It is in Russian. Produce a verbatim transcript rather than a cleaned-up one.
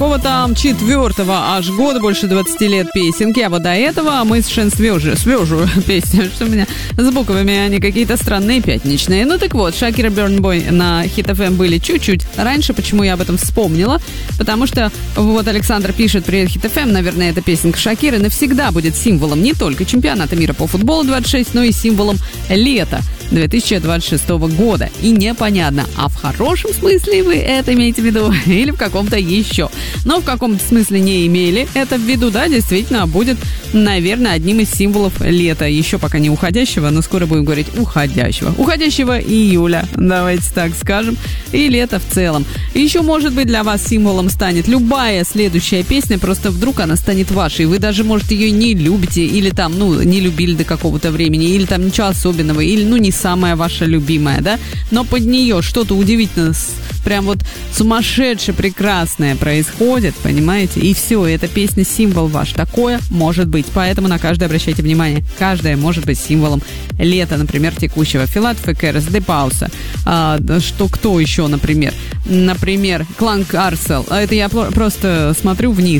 Какого там четвертого аж года, больше двадцати лет песенки, а вот до этого мы совершенно свежую, свежую песню, что у меня с буквами они какие-то странные пятничные. Ну так вот, Шакира и Burna Boy на Hit эф эм были чуть-чуть раньше. Почему я об этом вспомнила? Потому что вот Александр пишет: привет, Hit эф эм, наверное, эта песенка Шакиры навсегда будет символом не только чемпионата мира по футболу двадцать шесть, но и символом лета две тысячи двадцать шестого года. И непонятно, а в хорошем смысле вы это имеете в виду или в каком-то еще. Но в каком-то смысле не имели это в виду, да, действительно будет, наверное, одним из символов лета. Еще пока не уходящего, но скоро будем говорить уходящего. Уходящего июля, давайте так скажем, и лето в целом. Еще, может быть, для вас символом станет любая следующая песня, просто вдруг она станет вашей. Вы даже, может, ее не любите, или там, ну, не любили до какого-то времени, или там ничего особенного, или, ну, не самая ваша любимая, да, но под нее что-то удивительно, прям вот сумасшедше прекрасное происходит, понимаете, и все, эта песня символ ваш, такое может быть, поэтому на каждое обращайте внимание, каждая может быть символом лета, например, текущего. Филатов и Кэрос, Де Пауса, а, что кто еще, например, например, Клан Карсел, это я просто смотрю вниз